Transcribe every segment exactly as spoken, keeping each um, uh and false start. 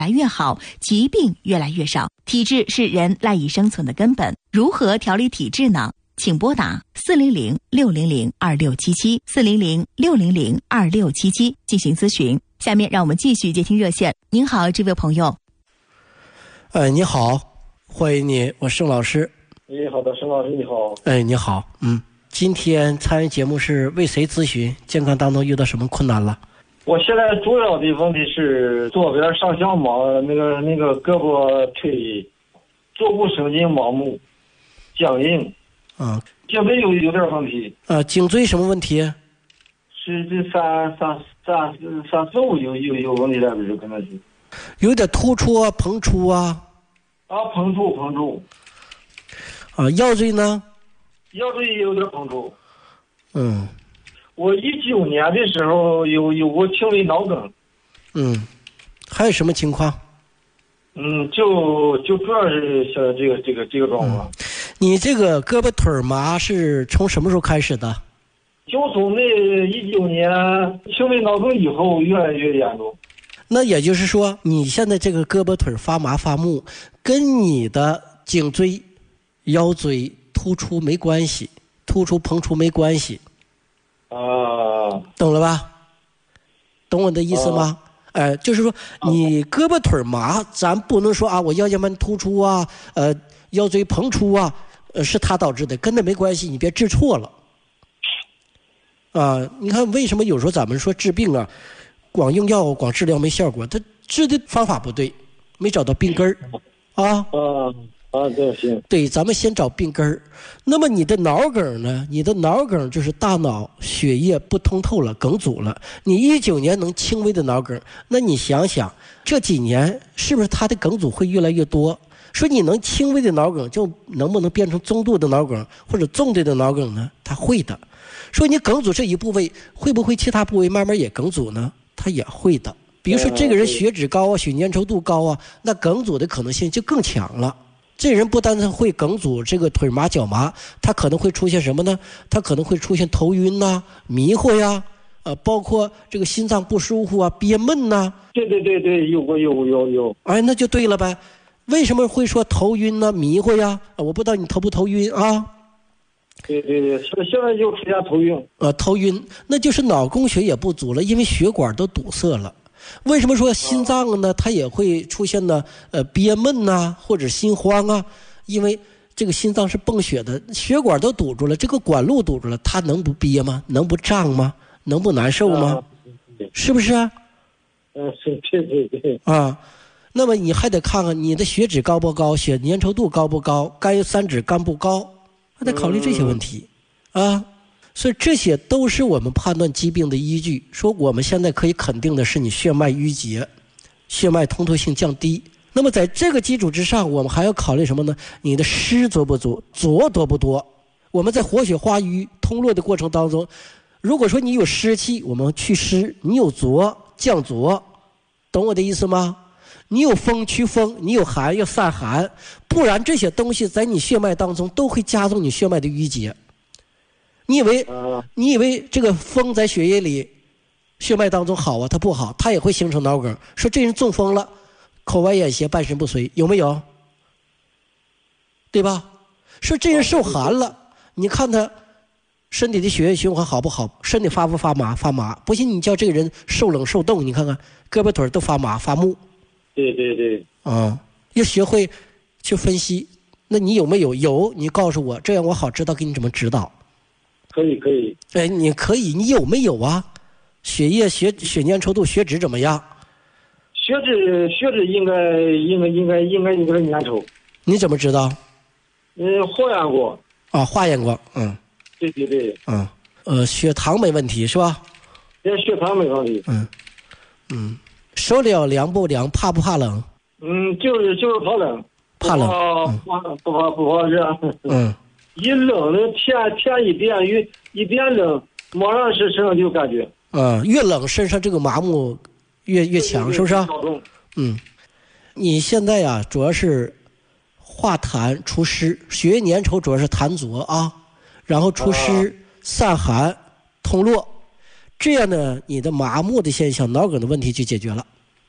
来越好，疾病越来越少。体质是人赖以生存的根本，如何调理体质呢？请拨打四零零六零零二六七七四零零六零零二六七七进行咨询。下面让我们继续接听热线。您好，这位朋友。 哎，你好，欢迎你，我盛老师。 你好的，盛老师你好。 哎，你好，嗯，今天参与节目是为谁咨询？健康当中遇到什么困难了？ 我现在主要的问题是左边上下盲，那个那个胳膊腿坐骨神经麻木僵硬。 啊， 颈椎有有点问题。 啊，颈椎什么问题？ 是这三三三三四五有有有问题在不是？可能是有点突出啊，膨出啊。 啊，膨出膨出。 啊，腰椎呢？ 腰椎也有点膨出。 嗯。 我一九年的时候有有过轻微脑梗。 嗯，还有什么情况？ 嗯，就就主要是像这个这个这个状况。 嗯，你这个胳膊腿麻是从什么时候开始的？ 就从那一九年轻微脑梗以后越来越严重。 那也就是说，你现在这个胳膊腿发麻发木，跟你的颈椎、腰椎突出没关系，突出膨出没关系。 啊， 懂了吧？懂我的意思吗？哎、呃，就是说你胳膊腿麻，咱不能说啊，我腰间盘突出啊，呃，腰椎膨出啊，呃，是它导致的，跟那没关系，你别治错了。啊、呃，你看为什么有时候咱们说治病啊，光用药光治疗没效果，他治的方法不对，没找到病根儿啊。 啊啊，对，行。 对，咱们先找病根儿。那么你的脑梗呢？你的脑梗就是大脑血液不通透了，梗阻了。你一九年能轻微的脑梗，那你想想这几年是不是它的梗阻会越来越多？说你能轻微的脑梗，就能不能变成中度的脑梗或者重度的脑梗呢？它会的。说你梗阻这一部位，会不会其他部位慢慢也梗阻呢？它也会的。比如说这个人血脂高啊，血粘稠度高啊，那梗阻的可能性就更强了。这人不单单会梗阻，这个腿麻脚麻，他可能会出现什么呢？他可能会出现头晕呐、啊、迷糊呀，呃，包括这个心脏不舒服啊、憋闷呐、啊。 对对对对，有过有有有。 哎，那就对了呗。为什么会说头晕呢、迷糊呀？我不知道你头不头晕啊？ 对对对，现现在就出现头晕。 呃，头晕，那就是脑供血也不足了，因为血管都堵塞了。为什么说心脏呢？它也会出现呢？呃，憋闷呐、啊，或者心慌啊？因为这个心脏是泵血的，血管都堵住了，这个管路堵住了，它能不憋吗？能不胀吗？能不难受吗？啊、是不是啊？ 嗯，是，对对对。 啊，那么你还得看看你的血脂高不高，血粘稠度高不高，甘油三酯高不高，还得考虑这些问题、嗯、啊。所以这些都是我们判断疾病的依据。说我们现在可以肯定的是你血脉淤结，血脉通透性降低。那么在这个基础之上，我们还要考虑什么呢？你的湿足不足，浊多不多。我们在活血化瘀通络的过程当中，如果说你有湿气，我们祛湿；你有浊，降浊。懂我的意思吗？你有风驱风，你有寒要散寒，不然这些东西在你血脉当中都会加重你血脉的淤结。你以为你以为这个风在血液里血脉当中好啊？它不好，它也会形成脑梗。说这人中风了，口歪眼斜，半身不遂，有没有？对吧？说这人受寒了，你看他身体的血液循环好不好？身体发不发麻？发麻。不信你叫这个人受冷受冻，你看看胳膊腿都发麻发木。 对对对。 啊、嗯，要学会去分析。那你有没有？有，你告诉我，这样我好知道给你怎么指导。 可以可以。 哎，你可以，你有没有啊？血液血血粘稠度、血脂怎么样？ 血脂血脂应该应该应该应该有点粘稠。 你怎么知道？ 嗯，化验过。 啊，化验过，嗯。 对对对。 嗯，呃，血糖没问题是吧？ 这血糖没问题。 嗯嗯，受了凉不凉？怕不怕冷？ 嗯，就是就是怕冷。 怕冷。 不怕不怕不怕热。 嗯。 一冷了，天天一变越一变冷，马上是身上就感觉。 嗯，越冷身上这个麻木越越强，是不是？嗯，你现在呀、啊，主要是化痰除湿，血液粘稠主要是痰浊啊，然后除湿、啊、散寒、通络，这样呢，你的麻木的现象、脑梗的问题就解决了。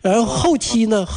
然后后期呢